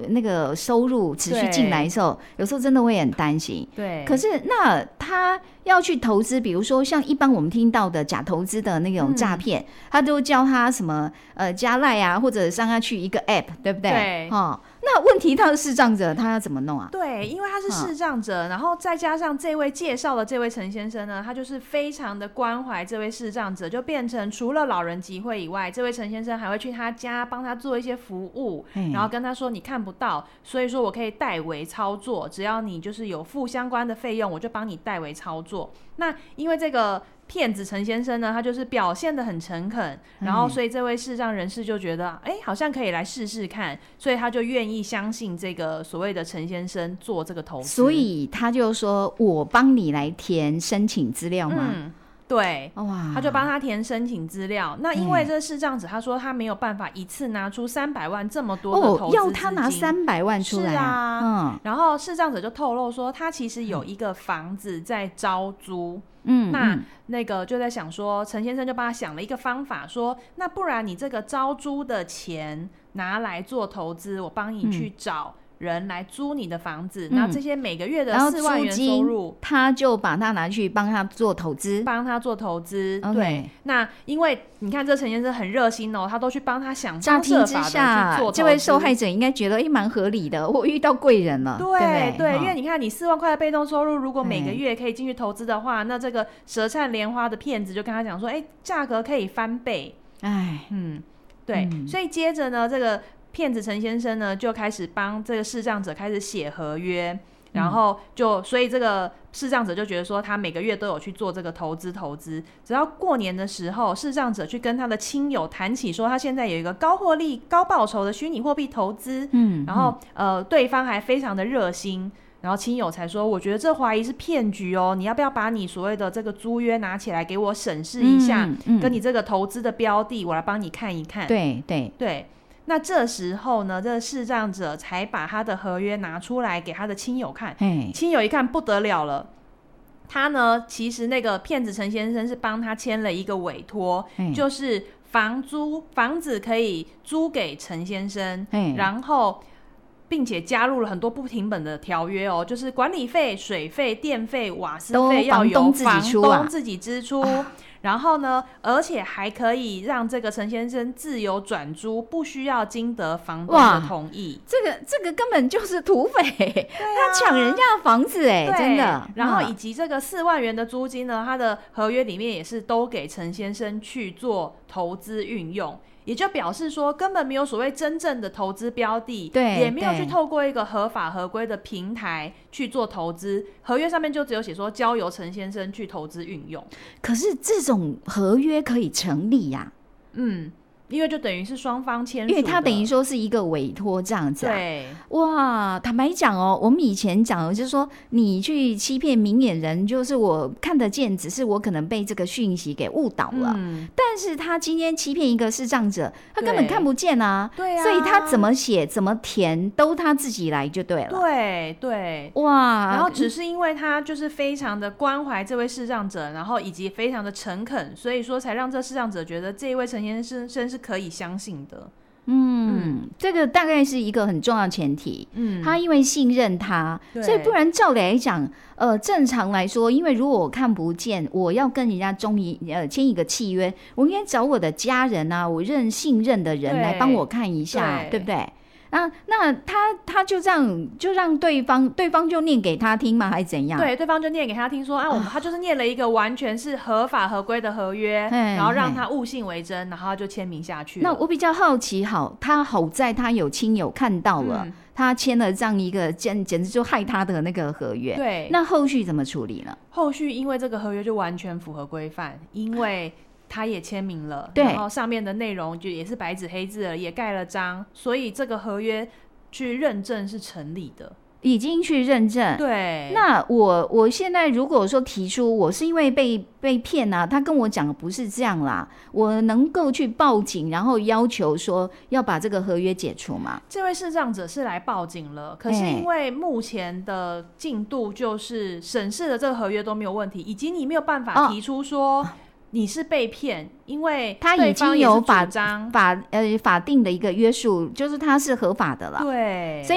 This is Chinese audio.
那个收入持续进来的时候，有时候真的会很担心。 对， 可是那他要去投资，比如说像一般我们听到的假投资的那种诈骗，他都教他什么加赖啊，或者让他去一个 app， 对不对？ 对， 那问题他的视障者他要怎么弄啊？ 对，因为他是视障者，然后再加上这位介绍的这位陈先生呢，他就是非常的关怀这位视障者，就变成除了老人集会以外，这位陈先生还会去他家帮他做一些服务，然后跟他说你看不到，所以说我可以代为操作，只要你就是有付相关的费用，我就帮你代为操作。那因为这个骗子陈先生呢，他就是表现得很诚恳，然后所以这位视障人士就觉得好像可以来试试看，所以他就愿意相信这个所谓的陈先生做这个投资， 所以他就说我帮你来填申请资料吗？ 对，他就帮他填申请资料。那因为这视障者他说他没有办法一次拿出300万这么多的投资资金， 要他拿300万出来啊。然后视障者就透露说他其实有一个房子在招租，那个就在想说，陈先生就帮他想了一个方法，说那不然你这个招租的钱拿来做投资，我帮你去找人来租你的房子，那这些每个月的4万元收入， 他就把它拿去帮他做投资， 对，那因为你看这陈先生很热心他都去帮他想方设法的去做投资， 这位受害者应该觉得蛮合理的，我遇到贵人了。 对，因为你看你4万块的被动收入，如果每个月可以进去投资的话，那这个舌灿莲花的骗子就跟他讲说价格可以翻倍。对，所以接着呢，这个骗子陈先生呢就开始帮这个视障者开始写合约，然后所以这个视障者就觉得说他每个月都有去做这个投资，只要过年的时候视障者去跟他的亲友谈起说他现在有一个高获利高报酬的虚拟货币投资，然后对方还非常的热心，然后亲友才说我觉得这怀疑是骗局你要不要把你所谓的这个租约拿起来给我审视一下，跟你这个投资的标的我来帮你看一看。对，那这时候呢，这个视障者才把他的合约拿出来给他的亲友看，亲友一看不得了了，他呢其实那个骗子陈先生是帮他签了一个委托，就是房子可以租给陈先生，然后并且加入了很多不停本的条约就是管理费、水费、电费、瓦斯费要由房东自己支出，然后呢，而且还可以让这个陈先生自由转租，不需要经得房东的同意。 这个根本就是土匪，他抢人家的房子真的。 然后以及这个4万元的租金呢，他的合约里面也是都给陈先生去做投资运用。也就表示说根本没有所谓真正的投资标的，也没有去透过一个合法合规的平台去做投资，合约上面就只有写说交由陈先生去投资运用。 可是这种合约可以成立呀？ 因为就等于是双方签署的， 因为它等于说是一个委托这样子对， 哇，坦白讲我们以前讲的就是说你去欺骗明眼人，就是我看得见，只是我可能被这个讯息给误导了，但是他今天欺骗一个视障者，他根本看不见对啊， 所以他怎么写怎么填都他自己来就对了。 对， 哇， 然后只是因为他就是非常的关怀这位视障者，然后以及非常的诚恳，所以说才让这视障者觉得这一位陈先生是可以相信的。 这个大概是一个很重要的前提。他因为信任他，所以不然照理来讲，正常来说，因为如果我看不见，我要跟人家签一个契约，我应该找我的家人啊，我信任的人来帮我看一下， 对不对？那他就这样就让对方就念给他听吗？还是怎样？ 对，对方就念给他听说他就是念了一个完全是合法合规的合约，然后让他误信为真，然后他就签名下去了。 那我比较好奇，他好在他有亲友看到了，他签了这样一个简直就害他的那个合约。 对， 那后续怎么处理呢？ 后续因为这个合约就完全符合规范，因为他也签名了，然后上面的内容就也是白纸黑字了，也盖了章，所以这个合约去认证是成立的， 已经去认证。 对， 那我现在如果说提出我是因为被骗啊，他跟我讲的不是这样啦，我能够去报警，然后要求说要把这个合约解除吗？ 这位视障者是来报警了，可是因为目前的进度就是审视的这个合约都没有问题，以及你没有办法提出说你是被骗，因为他已经有法主张定的一个约束，就是他是合法的了。 对， 所以